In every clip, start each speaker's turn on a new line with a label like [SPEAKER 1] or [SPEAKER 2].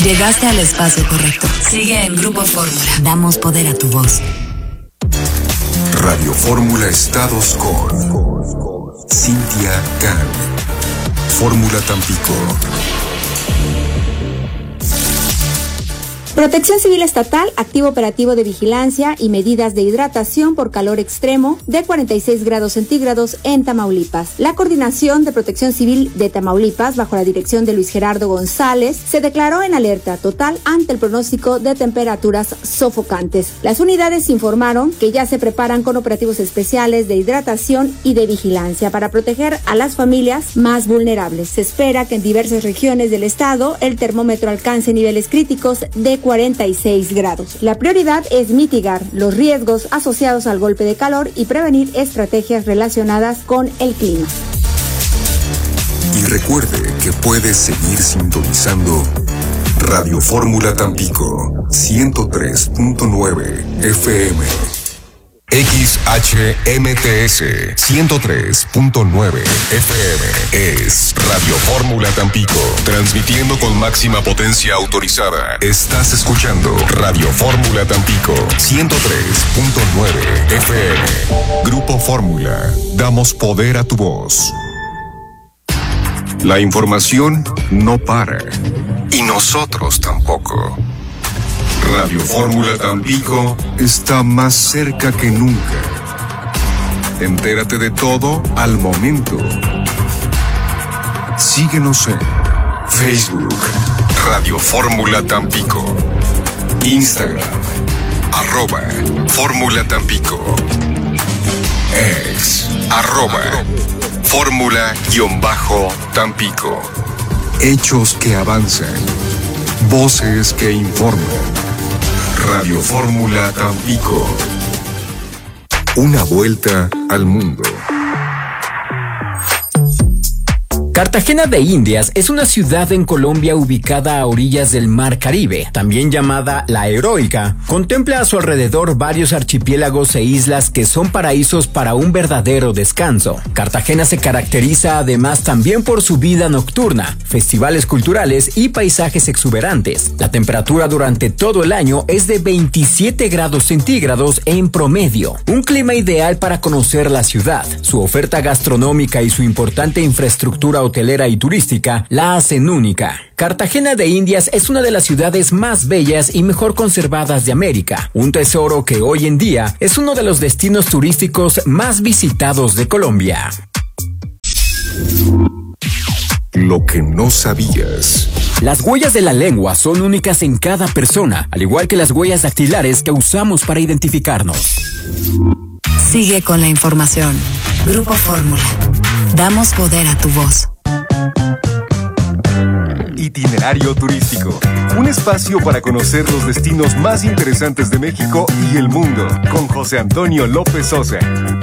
[SPEAKER 1] Llegaste al espacio correcto. Sigue en Grupo Fórmula. Damos poder a tu voz.
[SPEAKER 2] Radio Fórmula Estados con Cintia Can. Fórmula Tampico.
[SPEAKER 3] Protección Civil Estatal activa operativo de vigilancia y medidas de hidratación por calor extremo de 46 grados centígrados en Tamaulipas. La Coordinación de Protección Civil de Tamaulipas, bajo la dirección de Luis Gerardo González, se declaró en alerta total ante el pronóstico de temperaturas sofocantes. Las unidades informaron que ya se preparan con operativos especiales de hidratación y de vigilancia para proteger a las familias más vulnerables. Se espera que en diversas regiones del estado el termómetro alcance niveles críticos de 46 grados. La prioridad es mitigar los riesgos asociados al golpe de calor y prevenir estrategias relacionadas con el clima.
[SPEAKER 2] Y recuerde que puede seguir sintonizando Radio Fórmula Tampico 103.9 FM. XHMTS 103.9 FM es Radio Fórmula Tampico, transmitiendo con máxima potencia autorizada. Estás escuchando Radio Fórmula Tampico 103.9 FM. Grupo Fórmula, damos poder a tu voz. La información no para, y nosotros tampoco. Radio Fórmula Tampico está más cerca que nunca. Entérate de todo al momento. Síguenos en Facebook, Radio Fórmula Tampico, Instagram, @Fórmula Tampico, X, @Fórmula_Tampico. Hechos que avanzan, voces que informan. Radio Fórmula Tampico. Una vuelta al mundo.
[SPEAKER 4] Cartagena de Indias es una ciudad en Colombia ubicada a orillas del Mar Caribe, también llamada La Heroica. Contempla a su alrededor varios archipiélagos e islas que son paraísos para un verdadero descanso. Cartagena se caracteriza además también por su vida nocturna, festivales culturales y paisajes exuberantes. La temperatura durante todo el año es de 27 grados centígrados en promedio. Un clima ideal para conocer la ciudad. Su oferta gastronómica y su importante infraestructura hotelera y turística la hacen única. Cartagena de Indias es una de las ciudades más bellas y mejor conservadas de América, un tesoro que hoy en día es uno de los destinos turísticos más visitados de Colombia.
[SPEAKER 2] Lo que no sabías.
[SPEAKER 4] Las huellas de la lengua son únicas en cada persona, al igual que las huellas dactilares que usamos para identificarnos.
[SPEAKER 1] Sigue con la información. Grupo Fórmula. Damos poder a tu voz.
[SPEAKER 5] Itinerario turístico. Un espacio para conocer los destinos más interesantes de México y el mundo, con José Antonio López Sosa.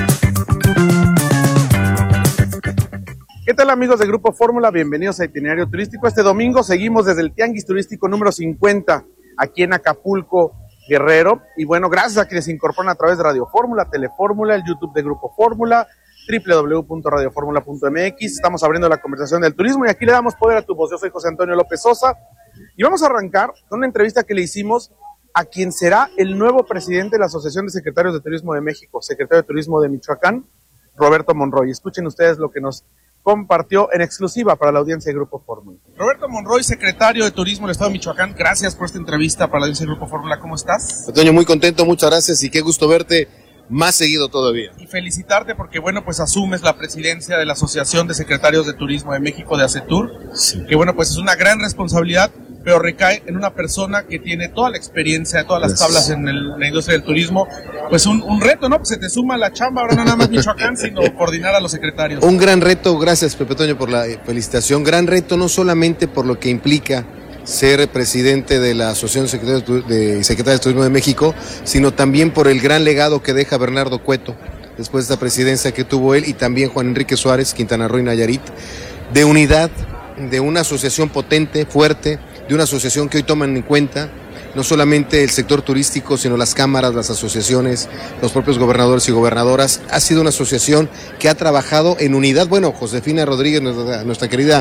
[SPEAKER 6] ¿Qué tal, amigos de Grupo Fórmula? Bienvenidos a Itinerario Turístico. Este domingo seguimos desde el Tianguis Turístico número 50, aquí en Acapulco, Guerrero. Y bueno, gracias a quienes se incorporan a través de Radio Fórmula, Telefórmula, el YouTube de Grupo Fórmula, www.radioformula.mx. Estamos abriendo la conversación del turismo y aquí le damos poder a tu voz. Yo soy José Antonio López Sosa y vamos a arrancar con una entrevista que le hicimos a quien será el nuevo presidente de la Asociación de Secretarios de Turismo de México, secretario de Turismo de Michoacán, Roberto Monroy. Escuchen ustedes lo que nos compartió en exclusiva para la audiencia de Grupo Fórmula. Roberto Monroy, secretario de Turismo del Estado de Michoacán, gracias por esta entrevista para la audiencia de Grupo Fórmula. ¿Cómo estás?
[SPEAKER 7] Antonio, muy contento, muchas gracias y qué gusto verte más seguido todavía.
[SPEAKER 6] Y felicitarte porque, bueno, pues asumes la presidencia de la Asociación de Secretarios de Turismo de México, de ASETUR, sí. Que bueno, pues es una gran responsabilidad, pero recae en una persona que tiene toda la experiencia, todas las tablas en la industria del turismo. Pues un reto, ¿no? Pues se te suma la chamba, ahora no nada más Michoacán, sino coordinar a los secretarios.
[SPEAKER 7] Un gran reto, gracias Pepe Toño por la felicitación, gran reto no solamente por lo que implica ser presidente de la Asociación de Secretarios de Turismo de México, sino también por el gran legado que deja Bernardo Cueto, después de esta presidencia que tuvo él, y también Juan Enrique Suárez, Quintana Roo y Nayarit, de unidad, de una asociación potente, fuerte, de una asociación que hoy toman en cuenta no solamente el sector turístico, sino las cámaras, las asociaciones, los propios gobernadores y gobernadoras. Ha sido una asociación que ha trabajado en unidad. Bueno, Josefina Rodríguez, nuestra querida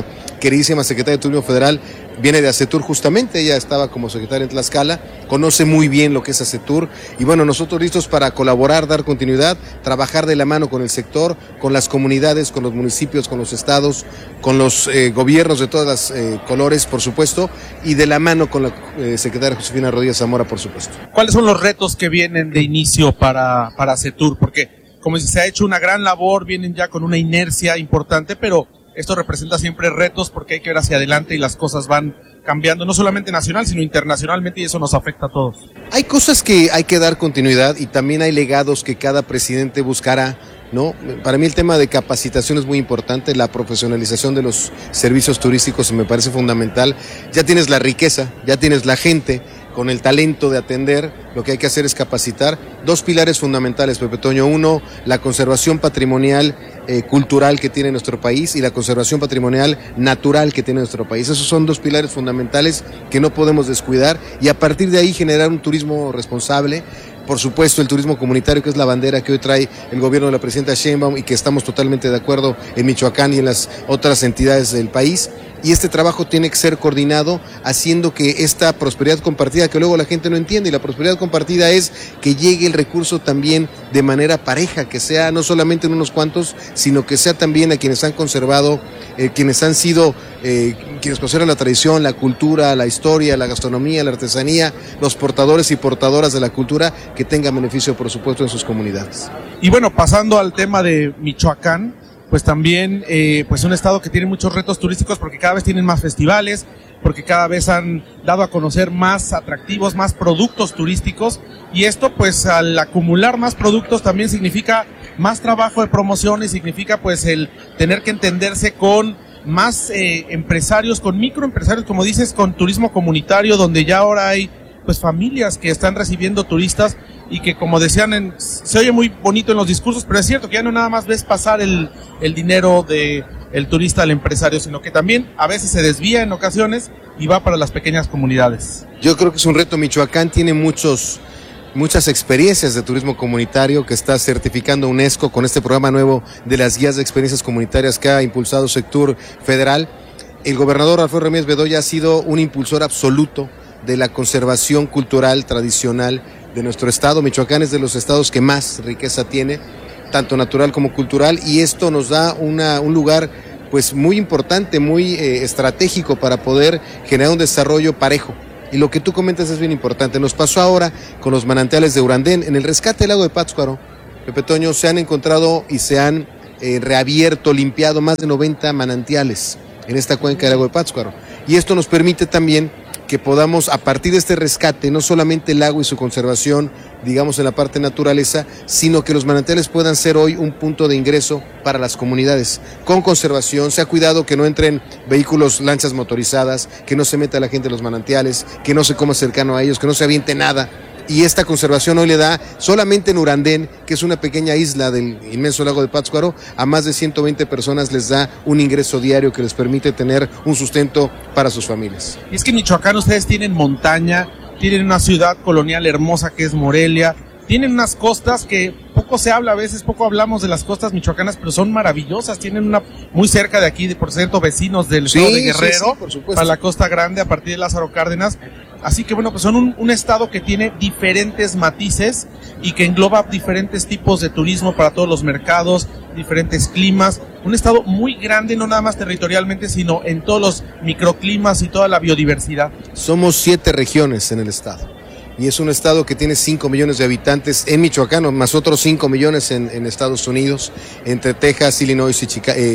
[SPEAKER 7] queridísima secretaria de Turismo Federal viene de ASETUR justamente, ella estaba como secretaria en Tlaxcala, conoce muy bien lo que es ASETUR y bueno, nosotros listos para colaborar, dar continuidad, trabajar de la mano con el sector, con las comunidades, con los municipios, con los estados, con los gobiernos de todas las colores, por supuesto, y de la mano con la secretaria Josefina Rodríguez Zamora, por supuesto.
[SPEAKER 6] ¿Cuáles son los retos que vienen de inicio para ASETUR? Porque como se ha hecho una gran labor, vienen ya con una inercia importante, pero esto representa siempre retos porque hay que ver hacia adelante y las cosas van cambiando, no solamente nacional, sino internacionalmente, y eso nos afecta a todos.
[SPEAKER 7] Hay cosas que hay que dar continuidad y también hay legados que cada presidente buscará, ¿no? Para mí el tema de capacitación es muy importante, la profesionalización de los servicios turísticos me parece fundamental. Ya tienes la riqueza, ya tienes la gente con el talento de atender, lo que hay que hacer es capacitar. Dos pilares fundamentales, Pepe Toño. Uno, la conservación patrimonial cultural que tiene nuestro país y la conservación patrimonial natural que tiene nuestro país. Esos son dos pilares fundamentales que no podemos descuidar y a partir de ahí generar un turismo responsable. Por supuesto, el turismo comunitario, que es la bandera que hoy trae el gobierno de la presidenta Sheinbaum y que estamos totalmente de acuerdo en Michoacán y en las otras entidades del país. Y este trabajo tiene que ser coordinado, haciendo que esta prosperidad compartida, que luego la gente no entiende, y la prosperidad compartida es que llegue el recurso también de manera pareja, que sea no solamente en unos cuantos, sino que sea también a quienes han conservado, quienes han sido, quienes conservan la tradición, la cultura, la historia, la gastronomía, la artesanía, los portadores y portadoras de la cultura, que tengan beneficio, por supuesto, en sus comunidades.
[SPEAKER 6] Y bueno, pasando al tema de Michoacán, pues también pues un estado que tiene muchos retos turísticos porque cada vez tienen más festivales, porque cada vez han dado a conocer más atractivos, más productos turísticos, y esto pues al acumular más productos también significa más trabajo de promoción y significa pues el tener que entenderse con más empresarios, con microempresarios, como dices, con turismo comunitario, donde ya ahora hay pues familias que están recibiendo turistas y que, como decían, se oye muy bonito en los discursos, pero es cierto que ya no nada más ves pasar el dinero de el turista al empresario, sino que también a veces se desvía en ocasiones y va para las pequeñas comunidades.
[SPEAKER 7] Yo creo que es un reto. Michoacán tiene muchas experiencias de turismo comunitario que está certificando UNESCO con este programa nuevo de las guías de experiencias comunitarias que ha impulsado Sectur Federal. El gobernador Alfredo Ramírez Bedoya ha sido un impulsor absoluto de la conservación cultural tradicional de nuestro estado. Michoacán es de los estados que más riqueza tiene, tanto natural como cultural, y esto nos da un lugar pues muy importante, muy estratégico para poder generar un desarrollo parejo. Y lo que tú comentas es bien importante. Nos pasó ahora con los manantiales de Urandén. En el rescate del lago de Pátzcuaro, Pepe Toño, se han encontrado y se han reabierto, limpiado más de 90 manantiales en esta cuenca del lago de Pátzcuaro. Y esto nos permite también que podamos, a partir de este rescate, no solamente el lago y su conservación, digamos en la parte naturaleza, sino que los manantiales puedan ser hoy un punto de ingreso para las comunidades, con conservación. Se ha cuidado que no entren vehículos, lanchas motorizadas, que no se meta la gente en los manantiales, que no se coma cercano a ellos, que no se aviente nada. Y esta conservación hoy le da, solamente en Urandén, que es una pequeña isla del inmenso lago de Pátzcuaro, a más de 120 personas les da un ingreso diario que les permite tener un sustento para sus familias.
[SPEAKER 6] Y es que en Michoacán ustedes tienen montaña, tienen una ciudad colonial hermosa que es Morelia, tienen unas costas que poco se habla, a veces poco hablamos de las costas michoacanas, pero son maravillosas. Tienen una muy cerca de aquí, por cierto, vecinos del estado de Guerrero,
[SPEAKER 7] por supuesto,
[SPEAKER 6] para la Costa Grande, a partir de Lázaro Cárdenas. Así que bueno, pues son un estado que tiene diferentes matices y que engloba diferentes tipos de turismo para todos los mercados, diferentes climas. Un estado muy grande, no nada más territorialmente, sino en todos los microclimas y toda la biodiversidad.
[SPEAKER 7] Somos 7 regiones en el estado. Y es un estado que tiene 5 millones de habitantes en Michoacán, más otros 5 millones en Estados Unidos, entre Texas, Illinois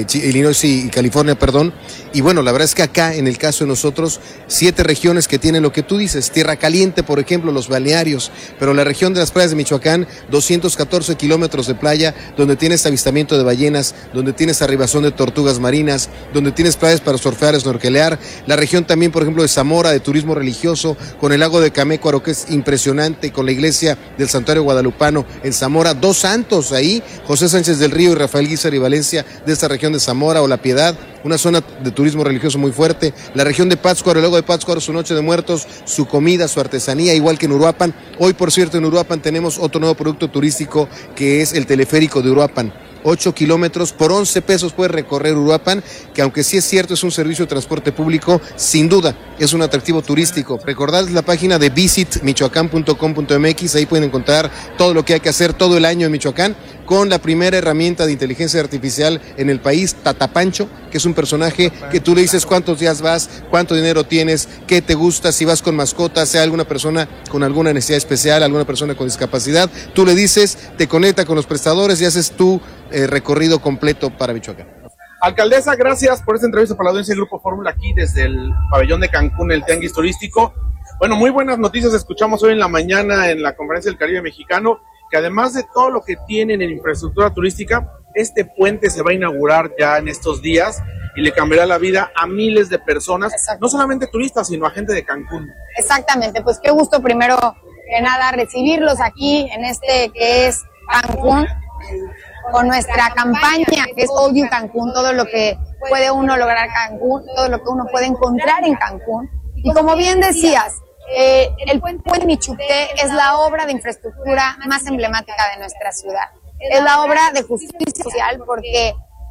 [SPEAKER 7] y California, perdón. Y bueno, la verdad es que acá, en el caso de nosotros, 7 regiones que tienen lo que tú dices, Tierra Caliente, por ejemplo, los balnearios, pero la región de las playas de Michoacán, 214 kilómetros de playa, donde tienes avistamiento de ballenas, donde tienes arribazón de tortugas marinas, donde tienes playas para surfear, snorkelear. La región también, por ejemplo, de Zamora, de turismo religioso, con el lago de Camécuaro, que es impresionante, con la iglesia del Santuario Guadalupano en Zamora, 2 santos ahí, José Sánchez del Río y Rafael Guízar y Valencia, de esta región de Zamora, o La Piedad, una zona de turismo religioso muy fuerte. La región de Pátzcuaro, el lago de Pátzcuaro, su Noche de Muertos, su comida, su artesanía, igual que en Uruapan. Hoy, por cierto, en Uruapan tenemos otro nuevo producto turístico que es el teleférico de Uruapan. 8 kilómetros, por 11 pesos puedes recorrer Uruapan, que aunque sí es cierto es un servicio de transporte público, sin duda es un atractivo turístico. Recordad la página de visitmichoacán.com.mx, ahí pueden encontrar todo lo que hay que hacer todo el año en Michoacán, con la primera herramienta de inteligencia artificial en el país, Tatapancho, que es un personaje que tú le dices cuántos días vas, cuánto dinero tienes, qué te gusta, si vas con mascotas, sea alguna persona con alguna necesidad especial, alguna persona con discapacidad, tú le dices, te conecta con los prestadores y haces tu recorrido completo para Michoacán.
[SPEAKER 6] Alcaldesa, gracias por esta entrevista para la audiencia del Grupo Fórmula aquí desde el pabellón de Cancún, el Tianguis Turístico. Bueno, muy buenas noticias escuchamos hoy en la mañana en la Conferencia del Caribe Mexicano, que además de todo lo que tienen en infraestructura turística, este puente se va a inaugurar ya en estos días y le cambiará la vida a miles de personas, no solamente turistas, sino a gente de Cancún.
[SPEAKER 8] Exactamente, pues qué gusto primero que nada recibirlos aquí en este que es Cancún, con nuestra campaña que es All You Cancún, todo lo que puede uno lograr Cancún, todo lo que uno puede encontrar en Cancún. Y como bien decías, el puente Michuté es la obra de infraestructura más emblemática de nuestra ciudad. Es la obra de justicia social porque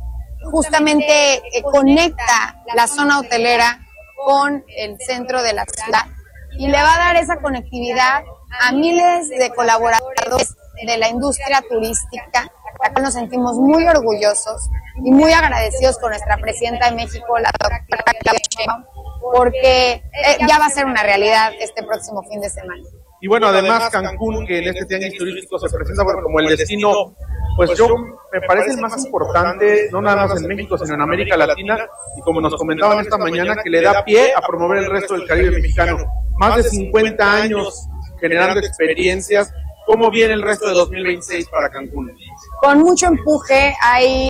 [SPEAKER 8] justamente conecta la zona hotelera con el centro de la ciudad y le va a dar esa conectividad a miles de colaboradores de la industria turística, la cual nos sentimos muy orgullosos y muy agradecidos con nuestra presidenta de México, la doctora Claudia Sheinbaum, porque ya va a ser una realidad este próximo fin de semana.
[SPEAKER 6] Y bueno, además Cancún, que en este tianguis turístico se presenta como el destino, pues me parece el más importante, no nada más en México, sino en América Latina, y como nos comentaban esta mañana, que le da pie a promover el resto del Caribe mexicano. Más de 50 años generando experiencias. ¿Cómo viene el resto de 2026 para Cancún?
[SPEAKER 8] Con mucho empuje, hay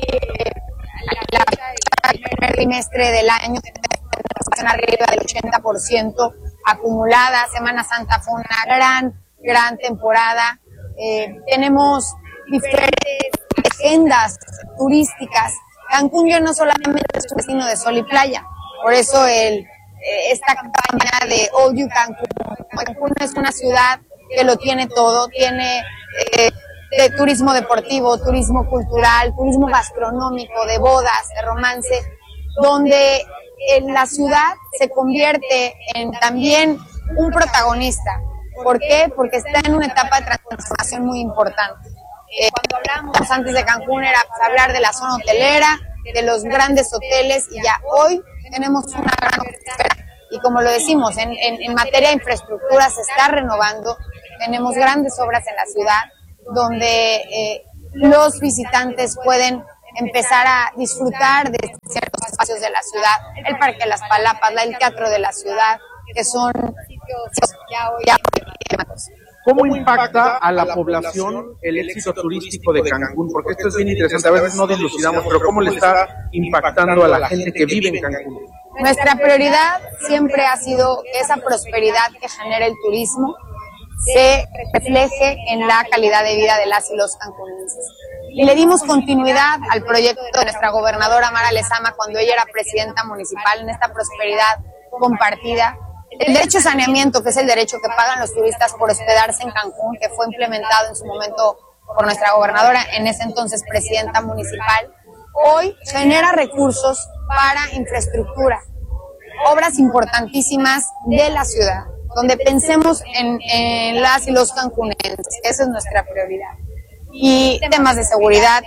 [SPEAKER 8] el primer trimestre del año, arriba del 80% acumulada. Semana Santa fue una gran temporada. Tenemos diferentes agendas turísticas. Cancún ya no solamente es un destino de sol y playa, por eso esta campaña de All You Cancún. Cancún es una ciudad que lo tiene todo, tiene de turismo deportivo, turismo cultural, turismo gastronómico, de bodas, de romance, donde la ciudad se convierte en también un protagonista. ¿Por qué? Porque está en una etapa de transformación muy importante. Cuando hablamos antes de Cancún era hablar de la zona hotelera, de los grandes hoteles, y ya hoy tenemos una gran oferta. Y como lo decimos, en materia de infraestructura se está renovando, tenemos grandes obras en la ciudad donde los visitantes pueden empezar a disfrutar de ciertos espacios de la ciudad, el Parque de las Palapas, el Teatro de la Ciudad, que son sitios ya
[SPEAKER 6] ¿Cómo impacta a la población el éxito turístico de Cancún? Porque esto es bien interesante, a veces no dilucidamos, pero ¿cómo le está impactando a la gente que vive en Cancún?
[SPEAKER 8] Nuestra prioridad siempre ha sido que esa prosperidad que genera el turismo se refleje en la calidad de vida de las y los cancunenses. Y le dimos continuidad al proyecto de nuestra gobernadora Mara Lezama cuando ella era presidenta municipal, en esta prosperidad compartida. El derecho a saneamiento, que es el derecho que pagan los turistas por hospedarse en Cancún, que fue implementado en su momento por nuestra gobernadora, en ese entonces presidenta municipal, hoy genera recursos para infraestructura, obras importantísimas de la ciudad, donde pensemos en las y los cancunenses, esa es nuestra prioridad. Y temas de seguridad,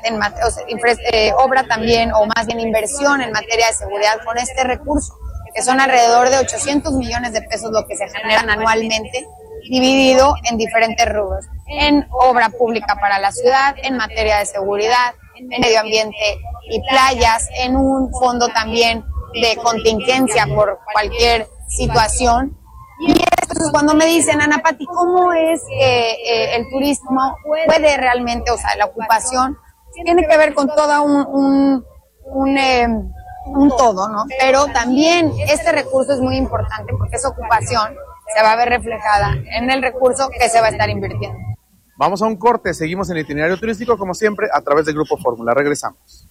[SPEAKER 8] obra también, o más bien inversión en materia de seguridad con este recurso, que son alrededor de 800 millones de pesos lo que se generan anualmente, dividido en diferentes rubros, en obra pública para la ciudad, en materia de seguridad, en medio ambiente y playas, en un fondo también de contingencia por cualquier situación. Y esto es cuando me dicen, Ana Pati, ¿cómo es que el turismo puede realmente, o sea, la ocupación tiene que ver con todo un todo, ¿no? Pero también este recurso es muy importante porque esa ocupación se va a ver reflejada en el recurso que se va a estar invirtiendo.
[SPEAKER 6] Vamos a un corte, seguimos en el itinerario turístico como siempre a través del Grupo Fórmula. Regresamos.